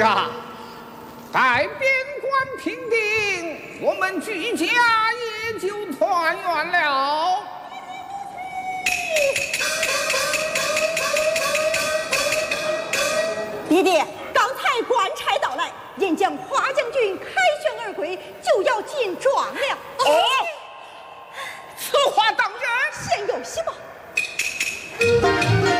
下，待边关平定，我们居家也就团圆了。 爹爹，刚才官差到来，演讲华将军凯旋而归，就要进庄了。 哦，此话当真？ 现有希望。